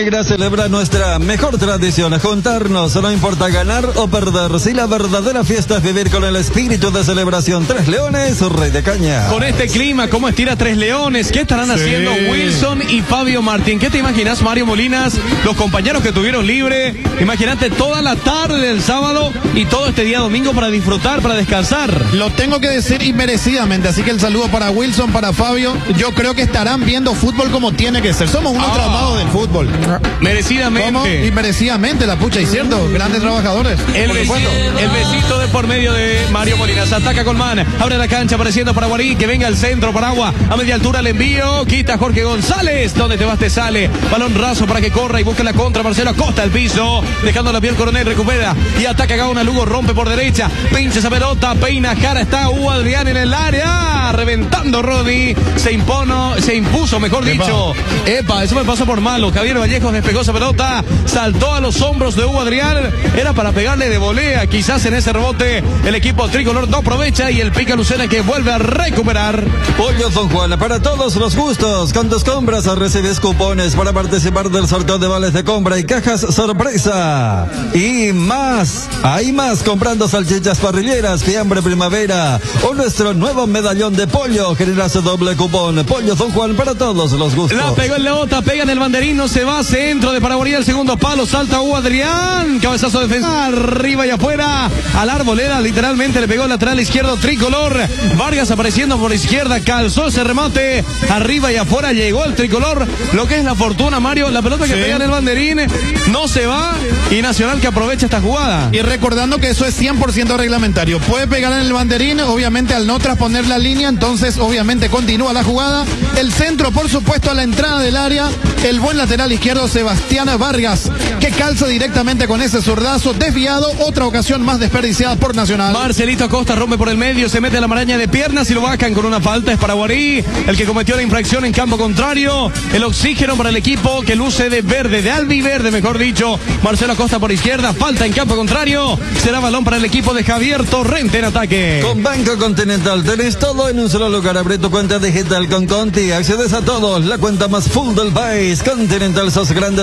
Celebra nuestra mejor tradición, juntarnos, no importa ganar o perder, si la verdadera fiesta es vivir con el espíritu de celebración. Tres Leones, Rey de Caña. Con este clima, ¿cómo estira Tres Leones? ¿Qué estarán haciendo Wilson y Fabio Martín? ¿Qué te imaginas, Mario Molinas? Los compañeros que tuvieron libre, imagínate toda la tarde del sábado y todo este día domingo para disfrutar, para descansar. Lo tengo que decir inmerecidamente, así que el saludo para Wilson, para Fabio. Yo creo que estarán viendo fútbol como tiene que ser. Somos unos traumados del fútbol. Merecidamente. ¿Cómo? Inmerecidamente, la pucha, y cierto, grandes trabajadores. El besito de por medio de Mario Molinas. Ataca Colmán, abre la cancha apareciendo para Guarí, que venga al centro, Paragua, a media altura el envío, quita Jorge González, donde te vas te sale, balón raso para que corra y busque la contra, Marcelo Acosta al piso, dejando la piel Coronel, recupera y ataca Gauna, Lugo rompe por derecha, pincha esa pelota, peina Jara, está Hugo Adrián en el área, reventando Rodi, se impuso, mejor dicho. Epa, eso me pasó por malo. Javier Vallejos despegó esa pelota, saltó a los hombros de Hugo Adrián, era para pegarle de volea, quizás en ese rebote el equipo tricolor no aprovecha y el Pica Lucena que vuelve a recuperar. Pollo Don Juan, para todos los gustos, con tus compras recibes cupones para participar del sorteo de vales de compra y cajas sorpresa. Y más, hay más comprando salchichas parrilleras, fiambre primavera o nuestro nuevo medallón de pollo, generas doble cupón. Pollo Don Juan para todos los gustos. La pegó en la bota, pega en el banderín, no se va, centro de Paraguay, el segundo palo, salta Hugo Adrián, cabezazo defensivo, arriba y afuera, a la arboleda, literalmente le pegó el lateral izquierdo tricolor, Vargas apareciendo por izquierda, calzó ese remate, arriba y afuera, llegó el tricolor, lo que es la fortuna, Mario, la pelota que pega en el banderín, no se va, y Nacional que aprovecha esta jugada. Y recordando que eso es 100% reglamentario, puede pegar en el banderín, obviamente al no trasponer la línea, entonces obviamente continúa la jugada, el centro por supuesto a la entrada del área, el buen lateral izquierdo Sebastián Vargas, que calza directamente con ese zurdazo desviado, otra ocasión más desperdiciada por Nacional. Marcelito Acosta rompe por el medio, se mete a la maraña de piernas y lo bajan con una falta, es para Guarí, el que cometió la infracción en campo contrario, el oxígeno para el equipo que luce de verde, de albiverde mejor dicho, Marcelo Acosta por izquierda, falta en campo contrario, será balón para el equipo de Javier Torrente en ataque. Con Banco Continental tenés todo en un solo lugar, abre tu cuenta digital con Conti, accedes a todo, la cuenta más full del país, Continental sos grande.